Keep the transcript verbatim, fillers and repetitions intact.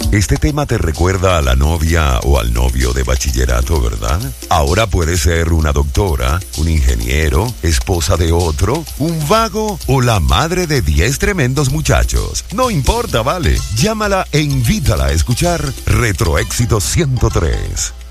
Este tema te recuerda a la novia o al novio de bachillerato, ¿verdad? Ahora puede ser una doctora, un ingeniero, esposa de otro, un vago o la madre de diez tremendos muchachos. No importa, vale. Llámala e invítala a escuchar Retroéxito ciento tres.